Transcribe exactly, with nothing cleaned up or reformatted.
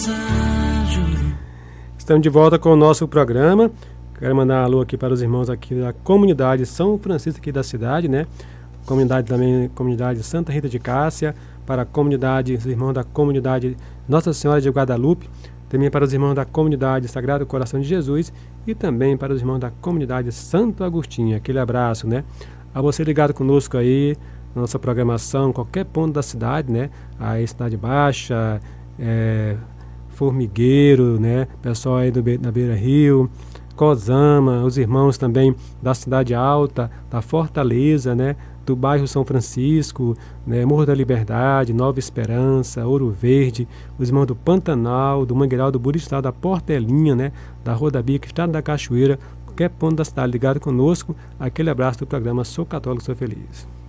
Estamos de volta com o nosso programa. Quero mandar um alô aqui para os irmãos aqui da comunidade São Francisco aqui da cidade, né? Comunidade também, comunidade Santa Rita de Cássia, para a comunidade, os irmãos da comunidade Nossa Senhora de Guadalupe, também para os irmãos da comunidade Sagrado Coração de Jesus e também para os irmãos da comunidade Santo Agostinho. Aquele abraço, né? A você ligado conosco aí, na nossa programação, qualquer ponto da cidade, né? Aí Cidade Baixa, é, Formigueiro, né? Pessoal aí do, da Beira Rio, Cosama, os irmãos também da Cidade Alta, da Fortaleza, né? Do bairro São Francisco, né? Morro da Liberdade, Nova Esperança, Ouro Verde, os irmãos do Pantanal, do Mangueiral, do Buristá, da Portelinha, né? Da Rodabica, Estado da Cachoeira, qualquer ponto da cidade ligado conosco, aquele abraço do programa Sou Católico, Sou Feliz.